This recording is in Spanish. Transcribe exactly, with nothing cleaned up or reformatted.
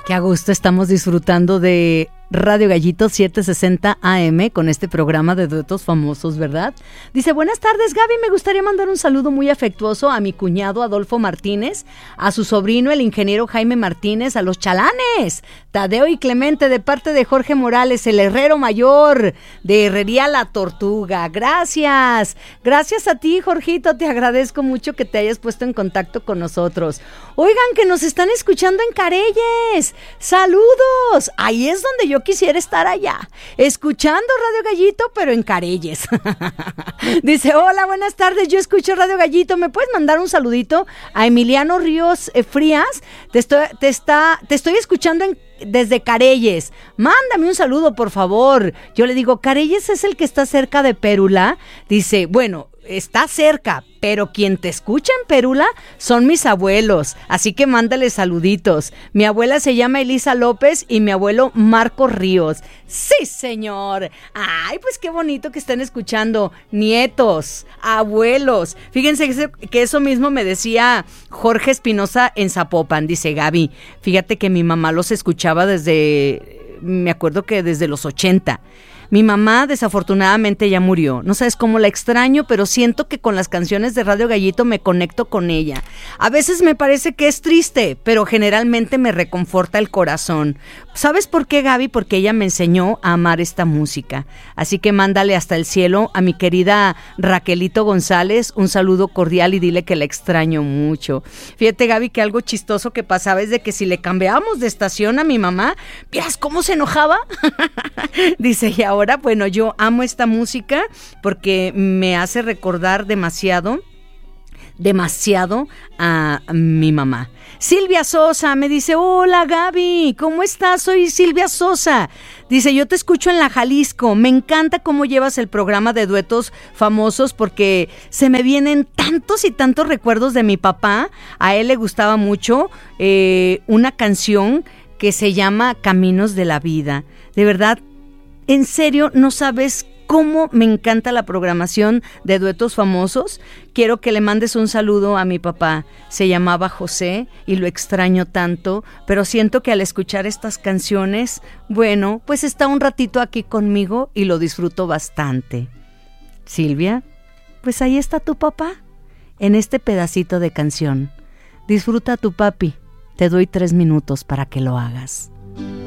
Qué a gusto estamos disfrutando de Radio Gallito setecientos sesenta A M con este programa de duetos famosos, ¿verdad? Dice, buenas tardes, Gaby, me gustaría mandar un saludo muy afectuoso a mi cuñado Adolfo Martínez, a su sobrino el ingeniero Jaime Martínez, a los chalanes, Tadeo y Clemente, de parte de Jorge Morales, el herrero mayor de Herrería La Tortuga. Gracias, gracias a ti, Jorgito, te agradezco mucho que te hayas puesto en contacto con nosotros. Oigan, que nos están escuchando en Careyes, saludos, ahí es donde yo quisiera estar allá, escuchando Radio Gallito, pero en Careyes. Dice, hola, buenas tardes, yo escucho Radio Gallito, ¿me puedes mandar un saludito a Emiliano Ríos eh, Frías? Te estoy, te está, te estoy escuchando en desde Careyes, mándame un saludo por favor. Yo le digo, Careyes es el que está cerca de Pérula. Dice, bueno, está cerca, pero quien te escucha en Pérula son mis abuelos, así que mándale saluditos. Mi abuela se llama Elisa López y mi abuelo Marco Ríos. Sí, señor. Ay, pues qué bonito que estén escuchando nietos, abuelos. Fíjense que eso mismo me decía Jorge Espinosa en Zapopan. Dice, Gaby, fíjate que mi mamá los escuchaba desde, me acuerdo que desde los ochenta. Mi mamá desafortunadamente ya murió. No sabes cómo la extraño, pero siento que con las canciones de Radio Gallito me conecto con ella. A veces me parece que es triste, pero generalmente me reconforta el corazón. ¿Sabes por qué, Gaby? Porque ella me enseñó a amar esta música. Así que mándale hasta el cielo a mi querida Raquelito González un saludo cordial y dile que la extraño mucho. Fíjate, Gaby, que algo chistoso que pasaba es de que si le cambiábamos de estación a mi mamá, ¿vieras cómo se enojaba? Dice, y ahora Ahora, bueno, yo amo esta música porque me hace recordar demasiado, demasiado a mi mamá. Silvia Sosa me dice, hola Gaby, ¿cómo estás? Soy Silvia Sosa. Dice, yo te escucho en la Jalisco, me encanta cómo llevas el programa de duetos famosos porque se me vienen tantos y tantos recuerdos de mi papá. A él le gustaba mucho eh, una canción que se llama Caminos de la Vida. De verdad, en serio, no sabes cómo me encanta la programación de duetos famosos. Quiero que le mandes un saludo a mi papá. Se llamaba José y lo extraño tanto, pero siento que al escuchar estas canciones, bueno, pues está un ratito aquí conmigo y lo disfruto bastante. Silvia, pues ahí está tu papá, en este pedacito de canción. Disfruta a tu papi. Te doy tres minutos para que lo hagas.